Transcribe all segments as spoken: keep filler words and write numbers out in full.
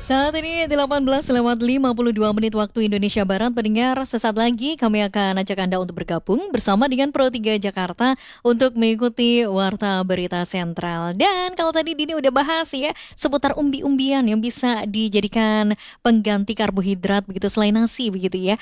Saat ini delapan belas lewat lima puluh dua menit waktu Indonesia Barat. Pendengar, sesaat lagi kami akan ajak Anda untuk bergabung bersama dengan Pro tiga Jakarta untuk mengikuti Warta Berita Sentral. Dan kalau tadi Dini udah bahas ya seputar umbi-umbian yang bisa dijadikan pengganti karbohidrat begitu selain nasi begitu ya.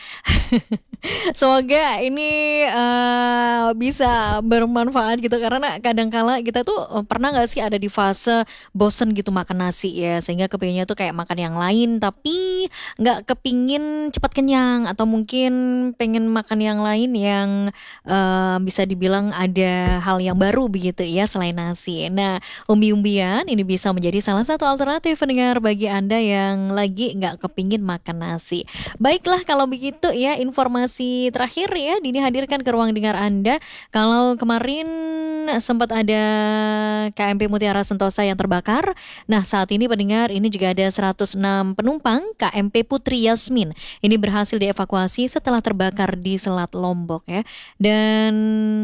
Semoga ini eh, bisa bermanfaat gitu, karena kadang-kala kita tuh eh, pernah nggak sih ada di fase bosen gitu makan nasi ya, sehingga kepinginnya tuh kayak makan yang lain tapi nggak kepingin cepat kenyang, atau mungkin pengen makan yang lain yang eh, bisa dibilang ada hal yang baru begitu ya selain nasi. Nah, umbi-umbian ini bisa menjadi salah satu alternatif pendengar bagi Anda yang lagi nggak kepingin makan nasi. Baiklah kalau begitu ya, informasi terakhir ya Dini hadirkan ke ruang dengar Anda. Kalau kemarin sempat ada K M P Mutiara Sentosa yang terbakar. Nah, saat ini pendengar ini juga ada seratus enam penumpang K M P Putri Yasmin. Ini berhasil dievakuasi setelah terbakar di Selat Lombok ya. Dan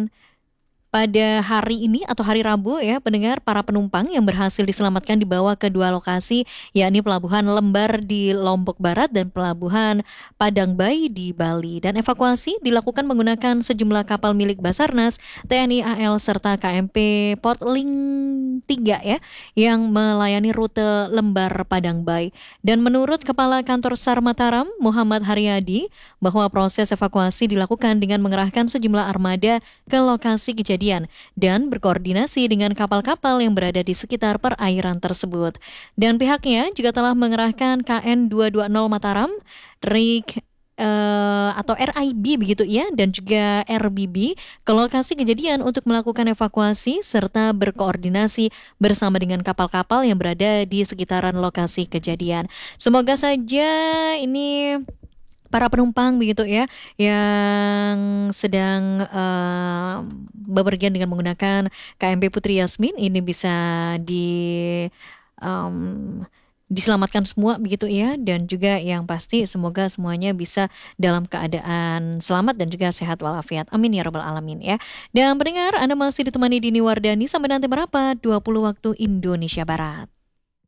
pada hari ini atau hari Rabu ya pendengar, para penumpang yang berhasil diselamatkan dibawa ke dua lokasi, yakni Pelabuhan Lembar di Lombok Barat dan Pelabuhan Padangbai di Bali. Dan evakuasi dilakukan menggunakan sejumlah kapal milik Basarnas, T N I A L serta K M P Portlink tiga ya yang melayani rute Lembar Padangbai. Dan menurut Kepala Kantor SAR Mataram Muhammad Haryadi bahwa proses evakuasi dilakukan dengan mengerahkan sejumlah armada ke lokasi kejadian dan berkoordinasi dengan kapal-kapal yang berada di sekitar perairan tersebut. Dan pihaknya juga telah mengerahkan K N dua dua nol Mataram, R I K uh, atau R I B begitu ya, dan juga R B B ke lokasi kejadian untuk melakukan evakuasi serta berkoordinasi bersama dengan kapal-kapal yang berada di sekitaran lokasi kejadian. Semoga saja ini para penumpang begitu ya yang sedang uh, bepergian dengan menggunakan K M P Putri Yasmin ini bisa di um, diselamatkan semua begitu ya, dan juga yang pasti semoga semuanya bisa dalam keadaan selamat dan juga sehat walafiat. Amin ya rabbal alamin ya. Dan pendengar, Anda masih ditemani Dini Wardani sampai nanti berapa? dua puluh waktu Indonesia Barat.